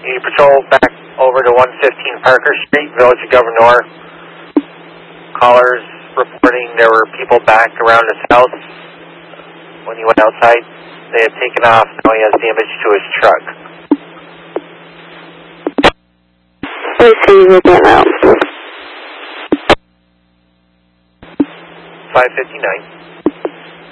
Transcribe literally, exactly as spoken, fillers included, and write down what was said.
You patrol back over to one fifteen Parker Street, Village of Governor. Callers reporting there were people back around his house when he went outside. They had taken off. Now he has damage to his truck. Let's see what that out. five fifty-nine.